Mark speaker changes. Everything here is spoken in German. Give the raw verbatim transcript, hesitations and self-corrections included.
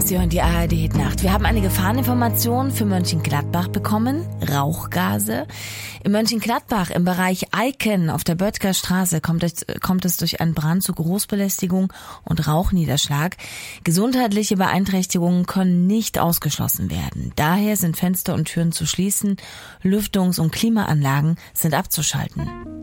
Speaker 1: Sie hören die A R D-Nacht. Wir haben eine Gefahreninformation für Mönchengladbach bekommen. Rauchgase. In Mönchengladbach im Bereich Eiken auf der Böttger Straße kommt es, kommt es durch einen Brand zu Großbelästigung und Rauchniederschlag. Gesundheitliche Beeinträchtigungen können nicht ausgeschlossen werden. Daher sind Fenster und Türen zu schließen. Lüftungs- und Klimaanlagen sind abzuschalten.